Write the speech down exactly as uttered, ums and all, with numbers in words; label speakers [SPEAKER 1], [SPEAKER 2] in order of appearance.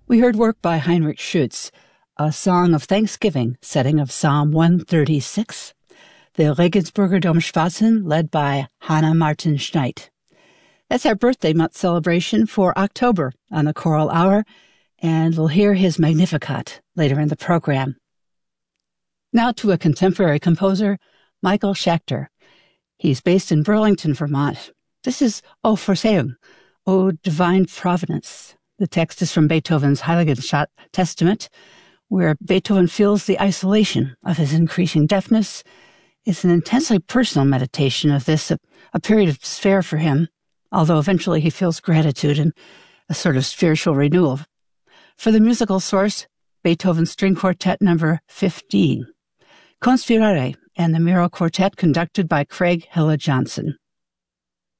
[SPEAKER 1] We heard work by Heinrich Schütz, a song of thanksgiving, setting of Psalm one thirty-six, the Regensburger Domschwatzen, led by Hannah Martin Schneid. That's our birthday month celebration for October on the Choral Hour, and we'll hear his Magnificat later in the program. Now to a contemporary composer, Michael Schachter. He's based in Burlington, Vermont. This is O Vorsehung, O Divine Providence. The text is from Beethoven's Heiligenstadt Testament, where Beethoven feels the isolation of his increasing deafness. It's an intensely personal meditation of this, a, a period of despair for him, although eventually he feels gratitude and a sort of spiritual renewal. For the musical source, Beethoven's String Quartet number fifteen, Conspirare, and the Miro Quartet conducted by Craig Hilla Johnson.